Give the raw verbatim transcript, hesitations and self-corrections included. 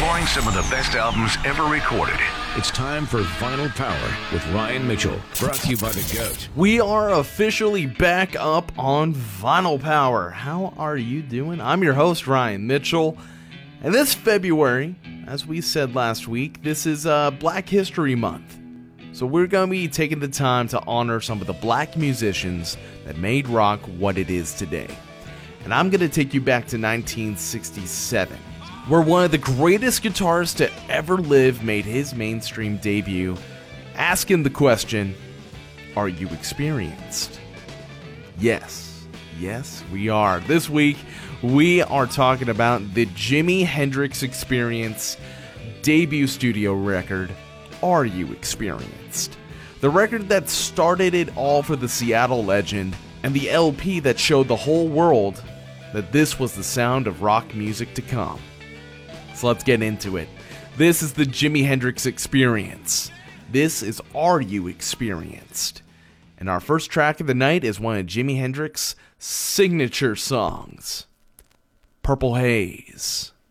exploring some of the best albums ever recorded. It's time for Vinyl Power with Ryan Mitchell, brought to you by The Goat. We are officially back up on Vinyl Power. How are you doing? I'm your host, Ryan Mitchell. And this February, as we said last week, this is uh, Black History Month. So we're going to be taking the time to honor some of the black musicians that made rock what it is today. And I'm going to take you back to nineteen sixty-seven, where one of the greatest guitarists to ever live made his mainstream debut, asking the question, are you experienced? Yes, yes, we are. This week, we are talking about the Jimi Hendrix Experience debut studio record, Are You Experienced? The record that started it all for the Seattle legend, and the L P that showed the whole world that this was the sound of rock music to come. So let's get into it. This is the Jimi Hendrix Experience. This is Are You Experienced? And our first track of the night is one of Jimi Hendrix's signature songs, Purple Haze.